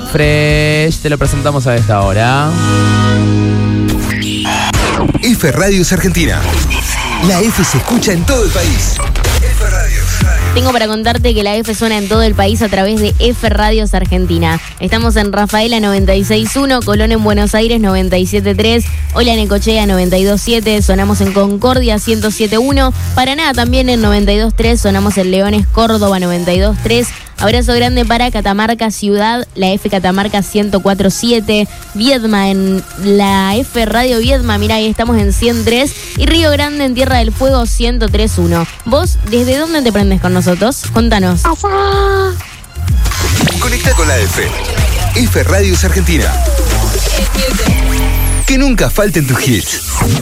Fresh. Te lo presentamos a esta hora. F Radios Argentina. La F se escucha en todo el país. F Radios. Tengo para contarte que la F suena en todo el país a través de F Radios Argentina. Estamos en Rafaela 96.1, Colón en Buenos Aires 97.3, Hola Necochea 92.7, sonamos en Concordia 107.1, Paraná también en 92.3, sonamos en Leones, Córdoba 92.3. Abrazo grande para Catamarca Ciudad, la F Catamarca 104.7, Viedma en la F Radio Viedma, mirá, ahí estamos en 103, y Río Grande en Tierra del Fuego 103.1. ¿Vos desde dónde te prendes con nosotros? Contanos. Conecta con la F. F Radios Argentina. Que nunca falten tus hits.